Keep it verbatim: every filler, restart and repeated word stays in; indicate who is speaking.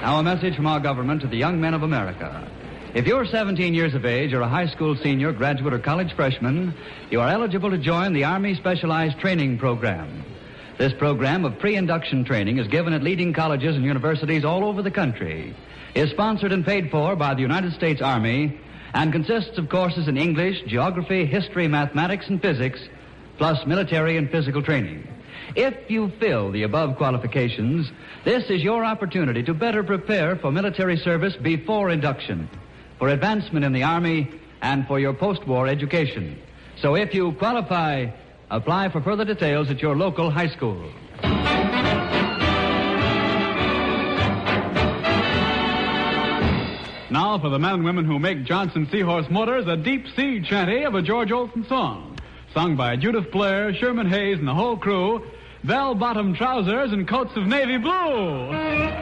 Speaker 1: Now a message from our government to the young men of America. If you're seventeen years of age or a high school senior, graduate, or college freshman, you are eligible to join the Army Specialized Training Program. This program of pre-induction training is given at leading colleges and universities all over the country, is sponsored and paid for by the United States Army, and consists of courses in English, geography, history, mathematics, and physics, plus military and physical training. If you fill the above qualifications, this is your opportunity to better prepare for military service before induction, for advancement in the Army, and for your post-war education. So if you qualify, apply for further details at your local high school.
Speaker 2: Now for the men and women who make Johnson Seahorse Motors a deep sea chanty of a George Olson song. Sung by Judith Blair, Sherman Hayes, and the whole crew. Bell-bottom trousers and coats of navy blue.